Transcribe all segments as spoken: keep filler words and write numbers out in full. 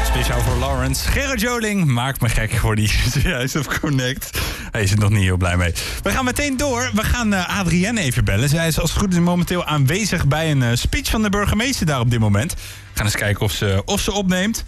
Speciaal voor Lawrence. Gerard Joling maakt me gek voor die zojuist op Connect. Hij is er nog niet heel blij mee. We gaan meteen door. We gaan uh, Adrienne even bellen. Zij is als het goed is momenteel aanwezig bij een uh, speech van de burgemeester daar op dit moment. We gaan eens kijken of ze, of ze opneemt.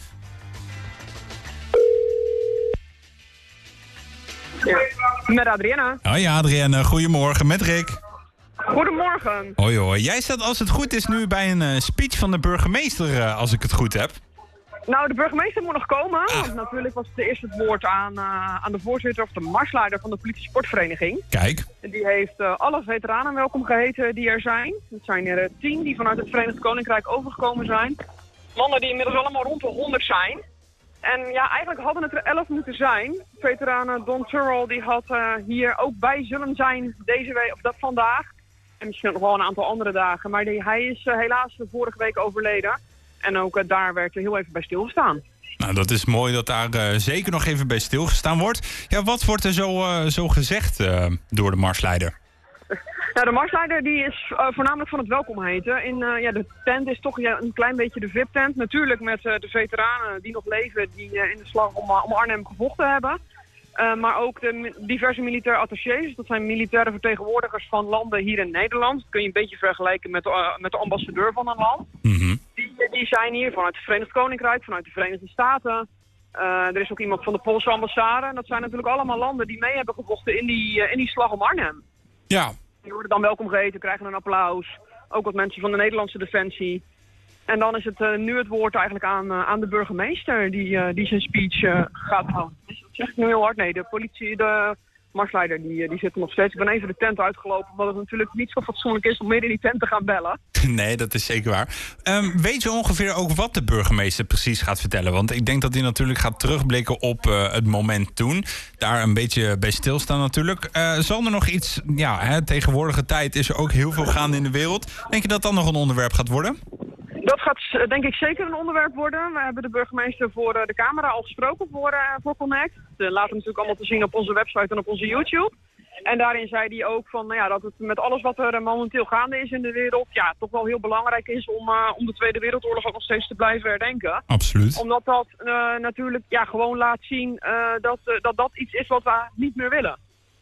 Ja. Met Adrienne. Hoi Adrienne, goedemorgen. Met Rick. Goedemorgen. Hoi hoor. Jij staat als het goed is nu bij een uh, speech van de burgemeester, uh, als ik het goed heb. Nou, de burgemeester moet nog komen. Ah. Want natuurlijk was het eerst het woord aan, uh, aan de voorzitter of de marsleider van de politie sportvereniging. Kijk. Die heeft uh, alle veteranen welkom geheten die er zijn. Het zijn er uh, tien die vanuit het Verenigd Koninkrijk overgekomen zijn. Mannen die inmiddels allemaal rond de honderd zijn. En ja, eigenlijk hadden het er elf moeten zijn. Veteranen Don Turrell die had uh, hier ook bij zullen zijn deze week, of dat vandaag. En misschien nog wel een aantal andere dagen. Maar die, hij is uh, helaas vorige week overleden. En ook uh, daar werd er heel even bij stilgestaan. Nou, dat is mooi dat daar uh, zeker nog even bij stilgestaan wordt. Ja, wat wordt er zo, uh, zo gezegd uh, door de marsleider? Nou, de marsleider die is uh, voornamelijk van het welkom heten. In, uh, ja, de tent is toch ja, een klein beetje de V I P-tent. Natuurlijk met uh, de veteranen die nog leven, die uh, in de slag om, uh, om Arnhem gevochten hebben. Uh, maar ook de diverse militaire attachés. Dat zijn militaire vertegenwoordigers van landen hier in Nederland. Dat kun je een beetje vergelijken met, uh, met de ambassadeur van een land. Mm-hmm. Die, die zijn hier vanuit het Verenigd Koninkrijk, vanuit de Verenigde Staten. Uh, er is ook iemand van de Poolse ambassade. En dat zijn natuurlijk allemaal landen die mee hebben gevochten in die, uh, in die slag om Arnhem. Ja. Die worden dan welkom geheten, krijgen een applaus. Ook wat mensen van de Nederlandse Defensie. En dan is het uh, nu het woord eigenlijk aan, uh, aan de burgemeester die, uh, die zijn speech uh, gaat houden. Dus dat zeg ik nu heel hard. Nee, de politie, de marsleider, die, uh, die zit er nog steeds. Ik ben even de tent uitgelopen, omdat het natuurlijk niet zo fatsoenlijk is om midden in die tent te gaan bellen. Nee, dat is zeker waar. Um, weet je ongeveer ook wat de burgemeester precies gaat vertellen? Want ik denk dat hij natuurlijk gaat terugblikken op uh, het moment toen. Daar een beetje bij stilstaan natuurlijk. Uh, zal er nog iets... Ja, hè, tegenwoordige tijd is er ook heel veel gaande in de wereld. Denk je dat dat nog een onderwerp gaat worden? Dat gaat denk ik zeker een onderwerp worden. We hebben de burgemeester voor uh, de camera al gesproken voor, uh, voor Connect. We laten hem natuurlijk allemaal te zien op onze website en op onze YouTube. En daarin zei hij ook van, nou ja, dat het met alles wat er momenteel gaande is in de wereld, ja, toch wel heel belangrijk is om, uh, om de Tweede Wereldoorlog ook nog steeds te blijven herdenken. Absoluut. Omdat dat uh, natuurlijk ja, gewoon laat zien uh, dat, uh, dat dat iets is wat we niet meer willen.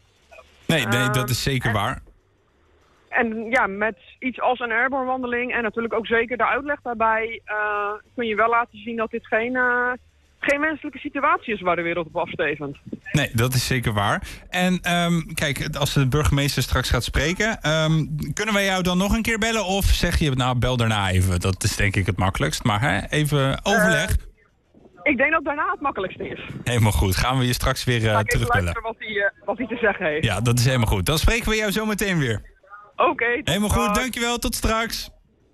Nee, nee, dat is zeker uh, waar. En ja, met iets als een airborne wandeling en natuurlijk ook zeker de uitleg daarbij, uh, kun je wel laten zien dat dit geen, uh, geen menselijke situatie is waar de wereld op afstevend. Nee, dat is zeker waar. En um, kijk, als de burgemeester straks gaat spreken, um, kunnen wij jou dan nog een keer bellen? Of zeg je, nou, bel daarna even. Dat is denk ik het makkelijkst. Maar hè, even overleg. Uh, ik denk dat daarna het makkelijkste is. Helemaal goed. Gaan we je straks weer uh, terugbellen. Wat hij, uh, wat hij te zeggen heeft. Ja, dat is helemaal goed. Dan spreken we jou zo meteen weer. Oké. Okay, helemaal goed, dankjewel. Tot straks.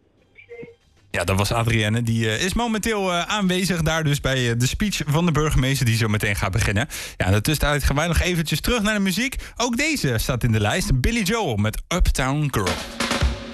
Ja, dat was Adrienne. Die uh, is momenteel uh, aanwezig daar dus bij uh, de speech van de burgemeester die zo meteen gaat beginnen. Ja, in de tussentijd gaan wij nog eventjes terug naar de muziek. Ook deze staat in de lijst. Billy Joel met Uptown Girl.